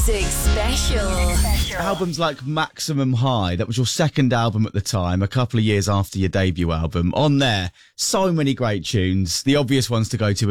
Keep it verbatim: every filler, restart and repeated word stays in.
Music Special. Albums like Maximum High, that was your second album at the time, a couple of years after your debut album. On there, so many great tunes. The obvious ones to go to